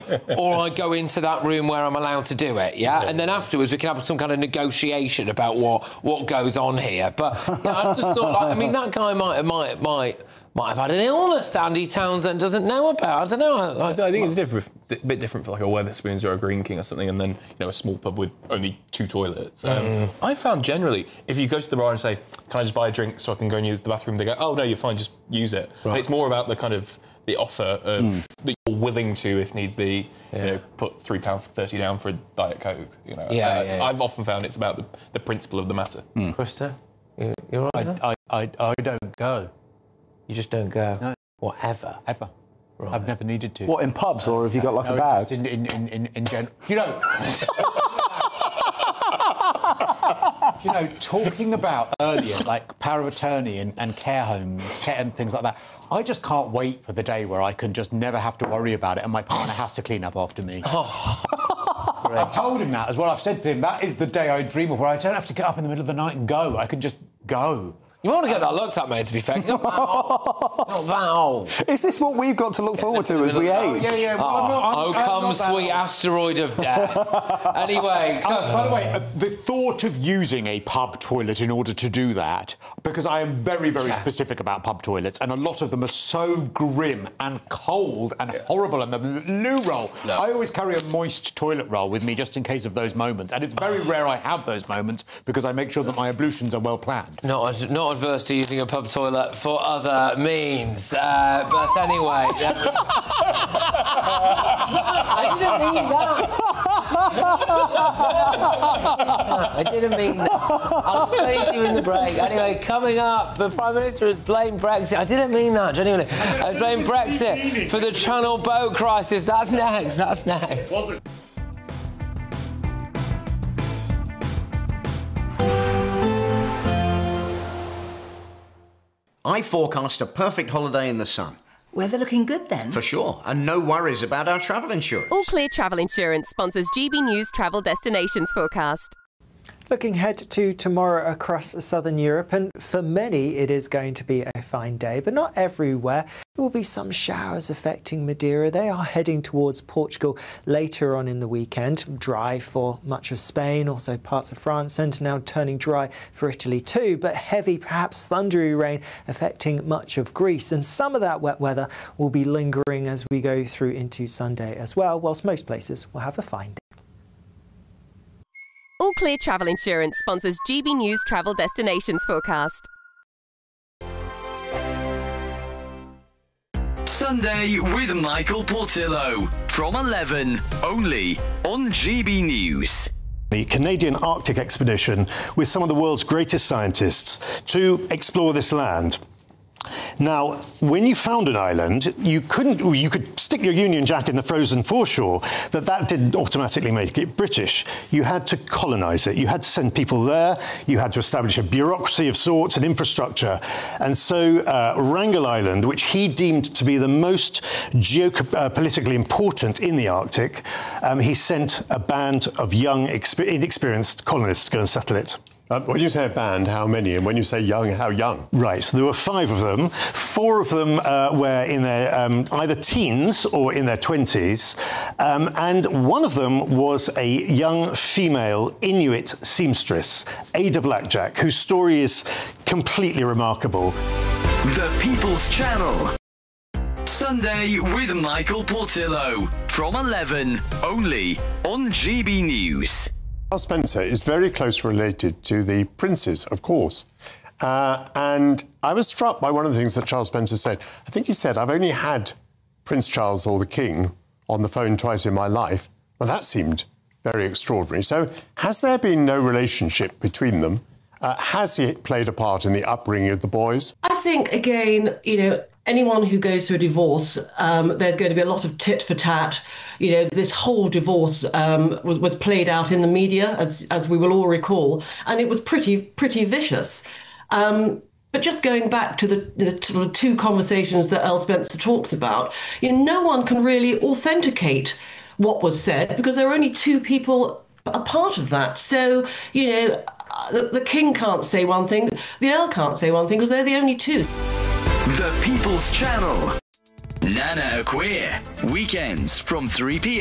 or I go into that room where I'm allowed to do it, yeah? And then afterwards we can have some kind of negotiation about what goes on here. But yeah, I just thought, like, I mean, that guy might have had an illness that Andy Townsend doesn't know about. I don't know. I think it's a bit different for like a Wetherspoons or a Green King or something, and then a small pub with only 2 toilets. I found generally, if you go to the bar and say, "Can I just buy a drink so I can go and use the bathroom?" They go, "Oh no, you're fine, just use it." Right. And it's more about the kind of the offer of that you're willing to, if needs be, put £3.30 down for a Diet Coke. I've often found it's about the principle of the matter. Krista, you're right. I don't go. You just don't go? No. Whatever? Ever. Right. I've never needed to. What, in pubs, or have you got like a bag? Just in general. Talking about earlier, like power of attorney and care homes and things like that, I just can't wait for the day where I can just never have to worry about it and my partner has to clean up after me. I've told him that as well. I've said to him, that is the day I dream of, where I don't have to get up in the middle of the night and go. I can just go. You want to get that looked at, mate, to be fair. Not that old. Is this what we've got to look forward to as we age? Yeah. Well, I'm not sweet asteroid of death. Anyway. By the way, the thought of using a pub toilet in order to do that, because I am very, very specific about pub toilets, and a lot of them are so grim and cold and horrible, and the loo roll. No. I always carry a moist toilet roll with me just in case of those moments, and it's very rare I have those moments because I make sure that my ablutions are well planned. Not adverse to using a pub toilet for other means. But anyway... I didn't mean that. I didn't mean that. I'll explain to you in the break. Anyway, coming up, the Prime Minister has blamed Brexit. I didn't mean that, genuinely. I blamed Brexit for the Channel boat crisis. That's next. I forecast a perfect holiday in the sun. Weather looking good then? For sure, and no worries about our travel insurance. All Clear Travel Insurance sponsors GB News travel destinations forecast. Looking ahead to tomorrow across southern Europe, and for many it is going to be a fine day, but not everywhere. There will be some showers affecting Madeira. They are heading towards Portugal later on in the weekend. Dry for much of Spain, also parts of France, and now turning dry for Italy too, but heavy, perhaps thundery rain affecting much of Greece. And some of that wet weather will be lingering as we go through into Sunday as well, whilst most places will have a fine day. All Clear Travel Insurance sponsors GB News travel destinations forecast. Sunday with Michael Portillo from 11, only on GB News. The Canadian Arctic expedition with some of the world's greatest scientists to explore this land. Now, when you found an island, you could stick your Union Jack in the frozen foreshore, but that didn't automatically make it British. You had to colonise it. You had to send people there. You had to establish a bureaucracy of sorts and infrastructure. And so Wrangel Island, which he deemed to be the most geopolitically important in the Arctic, he sent a band of young, inexperienced colonists to go and settle it. When you say a band, how many? And when you say young, how young? Right, so there were 5 of them. 4 of them were in their either teens or in their 20s. And one of them was a young female Inuit seamstress, Ada Blackjack, whose story is completely remarkable. The People's Channel. Sunday with Michael Portillo from 11, only on GB News. Charles Spencer is very closely related to the princes, of course. And I was struck by one of the things that Charles Spencer said. I think he said, I've only had Prince Charles or the King on the phone twice in my life. Well, that seemed very extraordinary. So has there been no relationship between them? Has he played a part in the upbringing of the boys? I think, again, anyone who goes through a divorce, there's going to be a lot of tit for tat. This whole divorce was played out in the media, as we will all recall, and it was pretty vicious. But just going back to the 2 conversations that Earl Spencer talks about, no one can really authenticate what was said because there are only 2 people a part of that. So, the King can't say one thing, the Earl can't say one thing because they're the only 2. The People's Channel. Nana are Queer. Weekends from 3 p.m.